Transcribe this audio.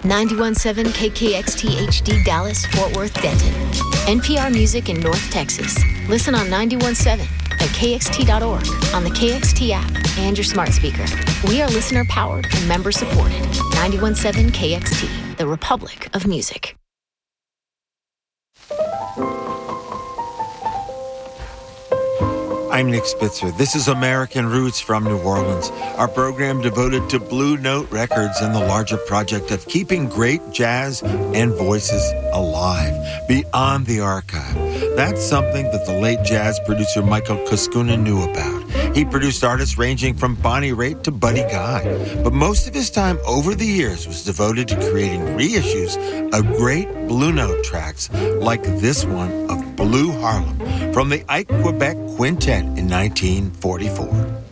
91.7 KKXT HD Dallas, Fort Worth, Denton. NPR Music in North Texas. Listen on 91.7 at kxt.org, on the KXT app, and your smart speaker. We are listener-powered and member-supported. 91.7 KXT, the Republic of Music. I'm Nick Spitzer. This is American Roots from New Orleans, our program devoted to Blue Note Records and the larger project of keeping great jazz and voices alive beyond the archive. That's something that the late jazz producer Michael Kuskuna knew about. He produced artists ranging from Bonnie Raitt to Buddy Guy, but most of his time over the years was devoted to creating reissues of great Blue Note tracks like this one of Blue Harlem from the Ike Quebec Quintet in 1944.